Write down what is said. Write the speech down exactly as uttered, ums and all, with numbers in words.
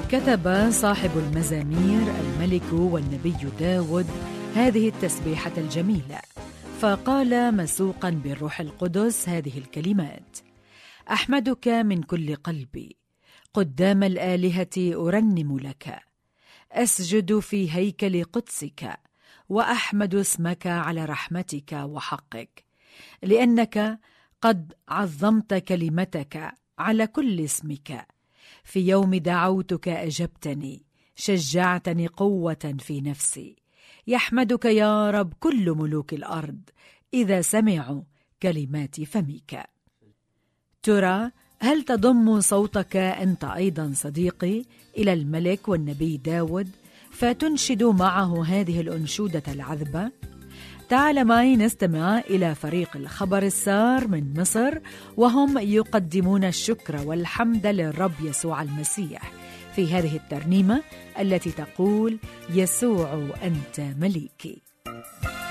كتب صاحب المزامير الملك والنبي داود هذه التسبيحة الجميلة، فقال مسوقا بالروح القدس هذه الكلمات: أحمدك من كل قلبي، قدام الآلهة أرنم لك، أسجد في هيكل قدسك، وأحمد اسمك على رحمتك وحقك، لأنك قد عظمت كلمتك على كل اسمك. في يوم دعوتك أجبتني، شجعتني قوة في نفسي. يحمدك يا رب كل ملوك الأرض إذا سمعوا كلمات فمك. ترى هل تضم صوتك أنت أيضا صديقي إلى الملك والنبي داود فتنشد معه هذه الأنشودة العذبة؟ تعال معي نستمع إلى فريق الخبر السار من مصر، وهم يقدمون الشكر والحمد للرب يسوع المسيح في هذه الترنيمة التي تقول: يسوع أنت مليكي.